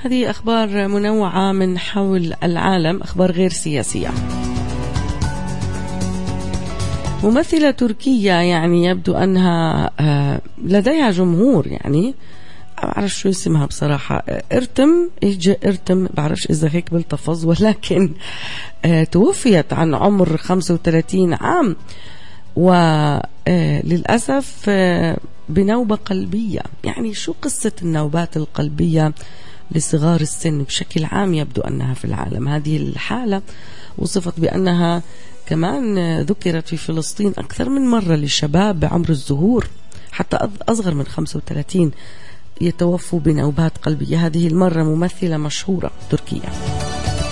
هذه أخبار منوعة من حول العالم، أخبار غير سياسية. ممثلة تركية يعني يبدو أنها لديها جمهور، يعني بعرف شو اسمها بصراحة، ارتم بعرفش إذا هيك بالتفظ، ولكن توفيت عن عمر 35 عام وللأسف بنوبة قلبية. يعني شو قصة النوبات القلبية لصغار السن بشكل عام؟ يبدو أنها في العالم هذه الحالة وصفت بأنها كمان ذكرت في فلسطين أكثر من مرة للشباب بعمر الزهور حتى أصغر من 35 يتوفوا بنوبات قلبية. هذه المرة ممثلة مشهورة تركية.